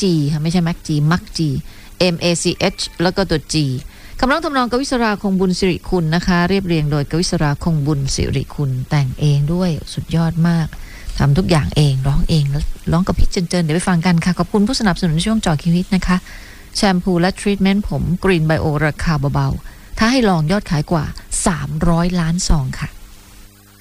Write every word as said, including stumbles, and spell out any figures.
จีค่ะไม่ใช่แม็กจีมักจี M A C H แล้วก็ตัว G คำร้องทำนองกวิศราคงบุญสิริคุณนะคะเรียบเรียงโดยกวิศราคงบุญสิริคุณแต่งเองด้วยสุดยอดมากทำทุกอย่างเองร้องเองแล้วร้องกับพี่เจนเจนเดี๋ยวไปฟังกันค่ะขอบคุณผู้สนับสนุนช่วงเจาะชีวิตนะคะแชมพูและทรีทเมนต์ผมกรีนไบโอราคาเบาๆถ้าให้ลองยอดขายกว่าสามร้อยล้านซองค่ะ